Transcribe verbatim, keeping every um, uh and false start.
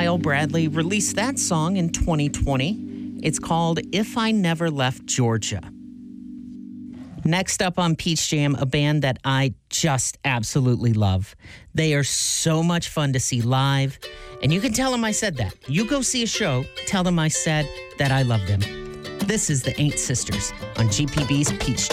Kyle Bradley released that song in twenty twenty. It's called If I Never Left Georgia. Next up on Peach Jam, a band that I just absolutely love. They are so much fun to see live, and you can tell them I said that. You go see a show, tell them I said that I love them. This is the Ain't Sisters on G P B's Peach Jam.